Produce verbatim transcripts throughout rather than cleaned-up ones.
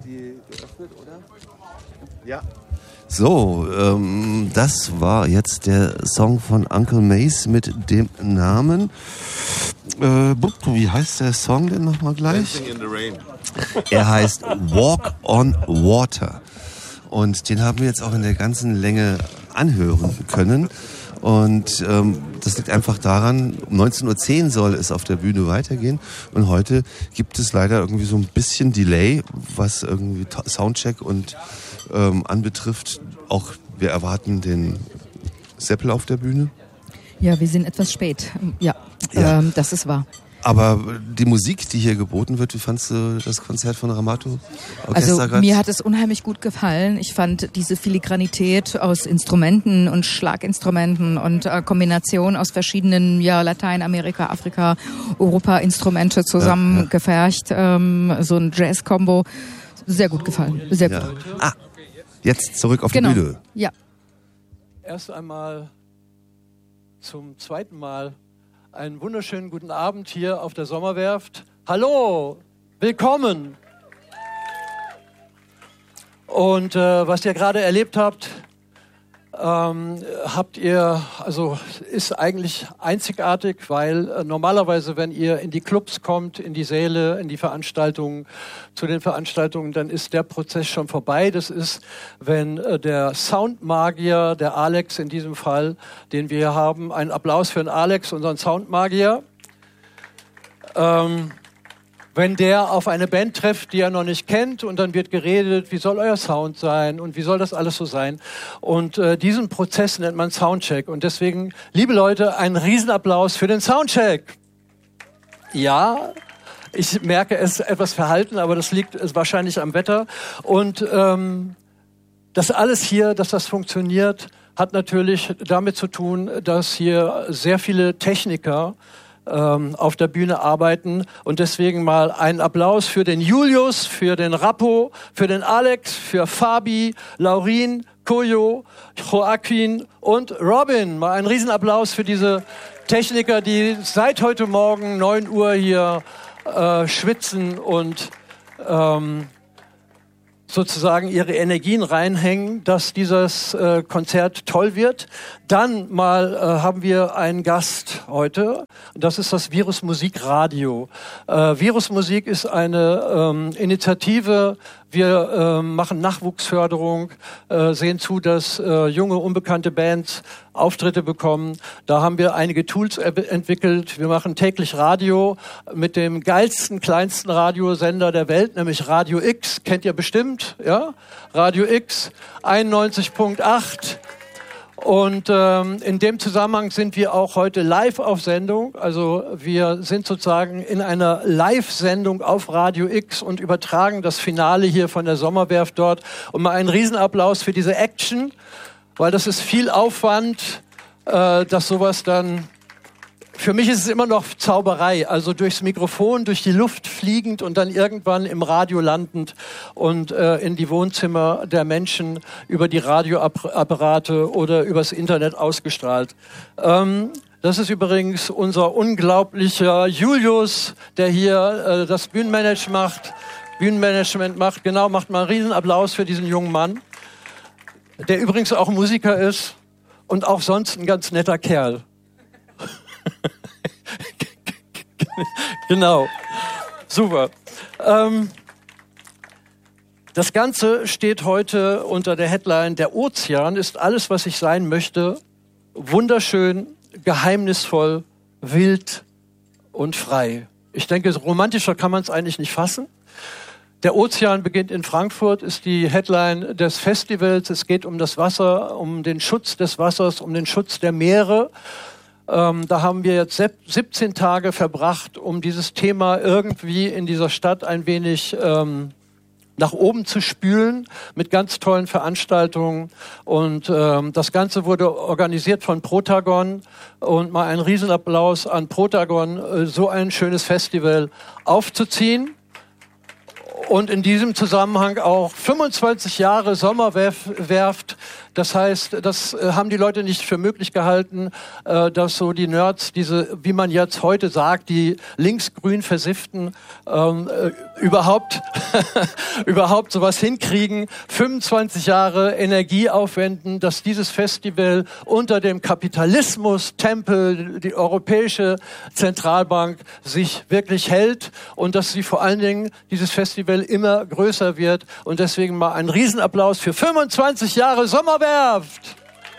die geöffnet, oder? Ja. So, ähm, das war jetzt der Song von Uncle Mace mit dem Namen. Äh, wie heißt der Song denn nochmal gleich? Dancing in the Rain. Er heißt Walk on Water. Und den haben wir jetzt auch in der ganzen Länge anhören können. Und ähm, das liegt einfach daran, um neunzehn Uhr zehn soll es auf der Bühne weitergehen. Und heute gibt es leider irgendwie so ein bisschen Delay, was irgendwie Soundcheck und ähm, anbetrifft. Auch wir erwarten den Seppel auf der Bühne. Ja, wir sind etwas spät. Ja, ja. Ähm, das ist wahr. Aber die Musik, die hier geboten wird, wie fandst du das Konzert von Ramato Orchester Also grad? Mir hat es unheimlich gut gefallen. Ich fand diese Filigranität aus Instrumenten und Schlaginstrumenten und äh, Kombination aus verschiedenen, ja, Lateinamerika, Afrika, Europa-Instrumente zusammengefercht, ja, ja. ähm, so ein Jazz-Kombo. Sehr gut gefallen, sehr ja. gut. Ah, jetzt zurück auf genau. die Bühne. Ja. Erst einmal zum zweiten Mal einen wunderschönen guten Abend hier auf der Sommerwerft. Hallo, willkommen. Und äh, was ihr gerade erlebt habt, ähm, habt ihr, also ist eigentlich einzigartig, weil äh, normalerweise, wenn ihr in die Clubs kommt, in die Säle, in die Veranstaltungen, zu den Veranstaltungen, dann ist der Prozess schon vorbei. Das ist, wenn äh, der Soundmagier, der Alex in diesem Fall, den wir hier haben, einen Applaus für den Alex, unseren Soundmagier, ähm, wenn der auf eine Band trifft, die er noch nicht kennt, und dann wird geredet, wie soll euer Sound sein und wie soll das alles so sein. Und äh, diesen Prozess nennt man Soundcheck. Und deswegen, liebe Leute, einen Riesenapplaus für den Soundcheck. Ja, ich merke, es ist etwas verhalten, aber das liegt wahrscheinlich am Wetter. Und ähm, das alles hier, dass das funktioniert, hat natürlich damit zu tun, dass hier sehr viele Techniker auf der Bühne arbeiten, und deswegen mal einen Applaus für den Julius, für den Rappo, für den Alex, für Fabi, Laurin, Koyo, Joaquin und Robin. Mal einen Riesenapplaus für diese Techniker, die seit heute Morgen neun Uhr hier äh, schwitzen und ähm, sozusagen ihre Energien reinhängen, dass dieses äh, Konzert toll wird. Dann mal äh, haben wir einen Gast heute. Das ist das Virus Musik Radio. Äh, Virus Musik ist eine ähm, Initiative. Wir äh, machen Nachwuchsförderung, äh, sehen zu, dass äh, junge, unbekannte Bands Auftritte bekommen. Da haben wir einige Tools e- entwickelt. Wir machen täglich Radio mit dem geilsten, kleinsten Radiosender der Welt, nämlich Radio X. Kennt ihr bestimmt, ja? Radio X, einundneunzig Komma acht. Und ähm, in dem Zusammenhang sind wir auch heute live auf Sendung. Also wir sind sozusagen in einer Live-Sendung auf Radio X und übertragen das Finale hier von der Sommerwerft dort. Und mal einen Riesenapplaus für diese Action, weil das ist viel Aufwand, äh, dass sowas dann... Für mich ist es immer noch Zauberei, also durchs Mikrofon, durch die Luft fliegend und dann irgendwann im Radio landend und äh, in die Wohnzimmer der Menschen über die Radioapparate oder übers Internet ausgestrahlt. Ähm, das ist übrigens unser unglaublicher Julius, der hier äh, das Bühnenmanagement macht. Bühnenmanagement macht, genau, macht mal einen Riesenapplaus für diesen jungen Mann, der übrigens auch Musiker ist und auch sonst ein ganz netter Kerl. Genau, super. Ähm, das Ganze steht heute unter der Headline: Der Ozean ist alles, was ich sein möchte. Wunderschön, geheimnisvoll, wild und frei. Ich denke, romantischer kann man es eigentlich nicht fassen. Der Ozean beginnt in Frankfurt, ist die Headline des Festivals. Es geht um das Wasser, um den Schutz des Wassers, um den Schutz der Meere. Ähm, da haben wir jetzt siebzehn Tage verbracht, um dieses Thema irgendwie in dieser Stadt ein wenig ähm, nach oben zu spülen mit ganz tollen Veranstaltungen. Und ähm, das Ganze wurde organisiert von Protagon. Und mal einen Riesenapplaus an Protagon, äh, so ein schönes Festival aufzuziehen. Und in diesem Zusammenhang auch fünfundzwanzig Jahre Sommerwerft. Das heißt, das haben die Leute nicht für möglich gehalten, dass so die Nerds, diese, wie man jetzt heute sagt, die linksgrün Versifften, ähm, überhaupt überhaupt sowas hinkriegen, fünfundzwanzig Jahre Energie aufwenden, dass dieses Festival unter dem Kapitalismus-Tempel, die Europäische Zentralbank, sich wirklich hält und dass sie vor allen Dingen dieses Festival immer größer wird. Und deswegen mal einen Riesenapplaus für fünfundzwanzig Jahre Sommerwerft.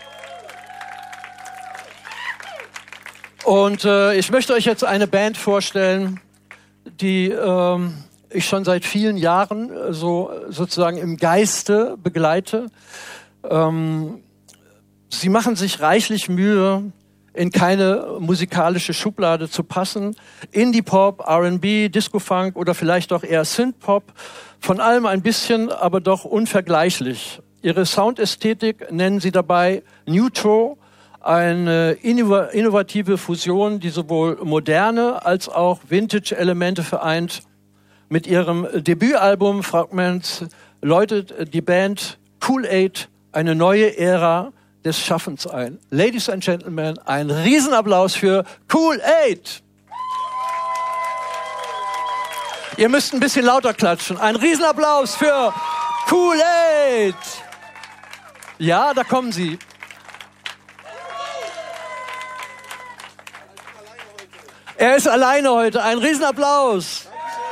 Und äh, ich möchte euch jetzt eine Band vorstellen, die ähm, ich schon seit vielen Jahren äh, so sozusagen im Geiste begleite. Ähm, sie machen sich reichlich Mühe, in keine musikalische Schublade zu passen. Indie-Pop, R and B, Disco-Funk oder vielleicht auch eher Synth-Pop. Von allem ein bisschen, aber doch unvergleichlich. Ihre Soundästhetik nennen sie dabei Neutro, eine innovative Fusion, die sowohl moderne als auch Vintage-Elemente vereint. Mit ihrem Debütalbum Fragments läutet die Band Kool-Aid eine neue Ära des Schaffens ein. Ladies and Gentlemen, ein Riesenapplaus für Kool-Aid! Ihr müsst ein bisschen lauter klatschen. Ein Riesenapplaus für Kool-Aid! Ja, da kommen sie. Er ist alleine heute. Ein Riesenapplaus.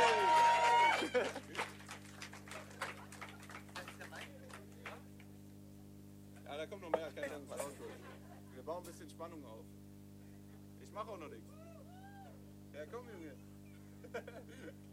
Ja, da kommt noch mehr. Wir bauen ein bisschen Spannung auf. Ich mache auch noch nichts. Ja, komm, Junge.